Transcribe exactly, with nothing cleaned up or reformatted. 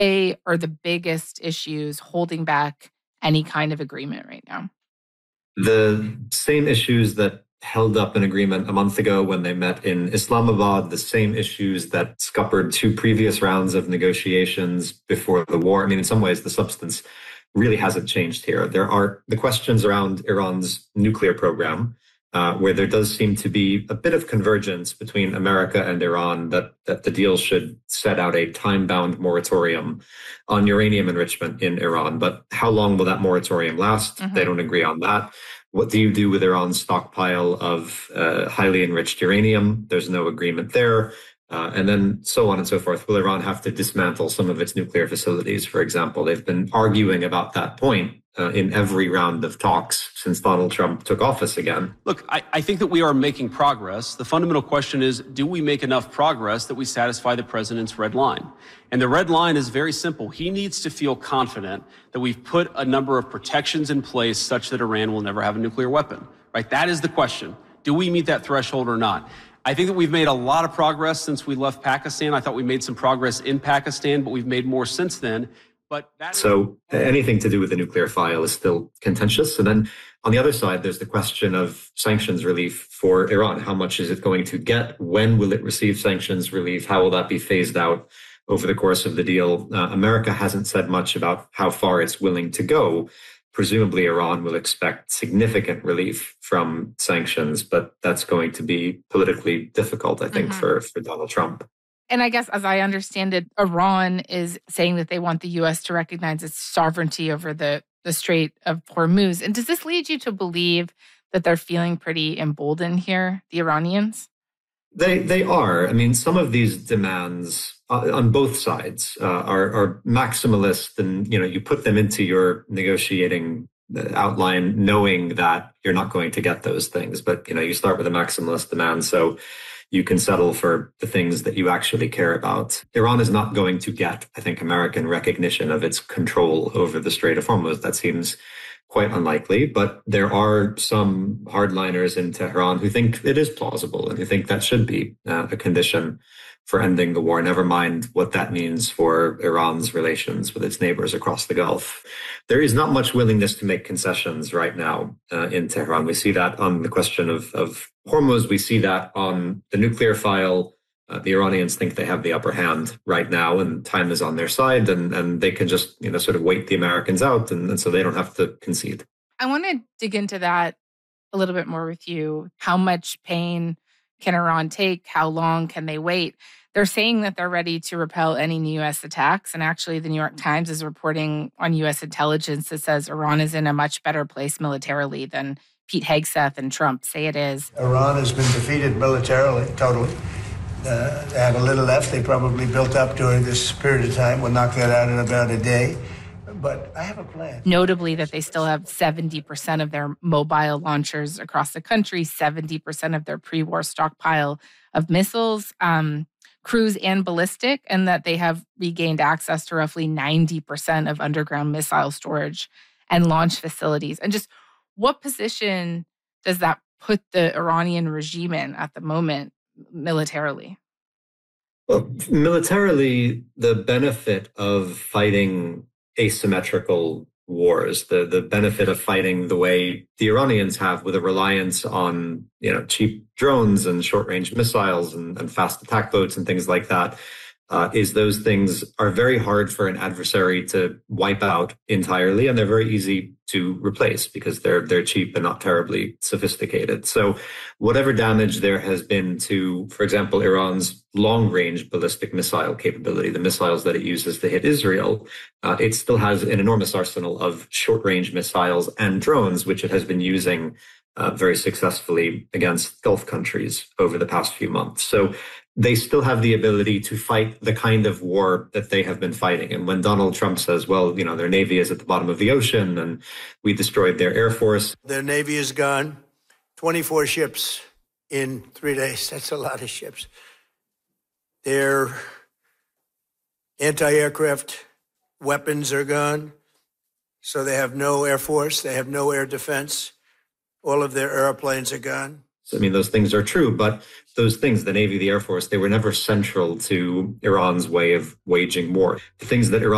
They are the biggest issues holding back any kind of agreement right now? The same issues that held up an agreement a month ago when they met in Islamabad, the same issues that scuppered two previous rounds of negotiations before the war. I mean, in some ways, the substance really hasn't changed here. There are the questions around Iran's nuclear program, uh, where there does seem to be a bit of convergence between America and Iran that, that the deal should set out a time-bound moratorium on uranium enrichment in Iran. But how long will that moratorium last? Mm-hmm. They don't agree on that. What do you do with Iran's stockpile of uh, highly enriched uranium? There's no agreement there. Uh, and then so on and so forth. Will Iran have to dismantle some of its nuclear facilities, for example? They've been arguing about that point uh, in every round of talks since Donald Trump took office again. Look, I, I think that we are making progress. The fundamental question is, do we make enough progress that we satisfy the president's red line? And the red line is very simple. He needs to feel confident that we've put a number of protections in place such that Iran will never have a nuclear weapon, right? That is the question. Do we meet that threshold or not? I think that we've made a lot of progress since we left Pakistan. I thought we made some progress in Pakistan, but we've made more since then. But that so anything to do with the nuclear file is still contentious. And then on the other side, there's the question of sanctions relief for Iran. How much is it going to get? When will it receive sanctions relief? How will that be phased out over the course of the deal? Uh, America hasn't said much about how far it's willing to go. Presumably, Iran will expect significant relief from sanctions, but that's going to be politically difficult, I think, mm-hmm. for, for Donald Trump. And I guess, as I understand it, Iran is saying that they want the U S to recognize its sovereignty over the, the Strait of Hormuz. And does this lead you to believe that they're feeling pretty emboldened here, the Iranians? They they are. I mean, some of these demands uh, on both sides uh, are, are maximalist, and you know, you put them into your negotiating outline, knowing that you're not going to get those things. But you know, you start with a maximalist demand, so you can settle for the things that you actually care about. Iran is not going to get, I think, American recognition of its control over the Strait of Hormuz. That seems quite unlikely, but there are some hardliners in Tehran who think it is plausible and who think that should be uh, a condition for ending the war, never mind what that means for Iran's relations with its neighbors across the Gulf. There is not much willingness to make concessions right now uh, in Tehran. We see that on the question of, of Hormuz. We see that on the nuclear file. Uh, the Iranians think they have the upper hand right now, and time is on their side, and, and they can just, you know, sort of wait the Americans out, and, and so they don't have to concede. I want to dig into that a little bit more with you. How much pain can Iran take? How long can they wait? They're saying that they're ready to repel any U S attacks, and actually the New York Times is reporting on U S intelligence that says Iran is in a much better place militarily than Pete Hegseth and Trump say it is. Iran has been defeated militarily, totally. Uh, they have a little left. They probably built up during this period of time. We'll knock that out in about a day. But I have a plan. Notably that they still have seventy percent of their mobile launchers across the country, seventy percent of their pre-war stockpile of missiles, um, cruise and ballistic, and that they have regained access to roughly ninety percent of underground missile storage and launch facilities. And just what position does that put the Iranian regime in at the moment? Militarily? Well, militarily, the benefit of fighting asymmetrical wars, the, the benefit of fighting the way the Iranians have, with a reliance on, you know, cheap drones and short-range missiles and, and fast attack boats and things like that, uh, is those things are very hard for an adversary to wipe out entirely, and they're very easy to replace because they're they're cheap and not terribly sophisticated. So whatever damage there has been to, for example, Iran's long-range ballistic missile capability, the missiles that it uses to hit Israel, uh, it still has an enormous arsenal of short-range missiles and drones, which it has been using uh, very successfully against Gulf countries over the past few months. So they still have the ability to fight the kind of war that they have been fighting. And when Donald Trump says, well, you know, their Navy is at the bottom of the ocean and we destroyed their Air Force. Their Navy is gone. twenty-four ships in three days. That's a lot of ships. Their anti-aircraft weapons are gone. So they have no Air Force. They have no air defense. All of their airplanes are gone. I mean, those things are true, but those things, the Navy, the Air Force, they were never central to Iran's way of waging war. The things that Iran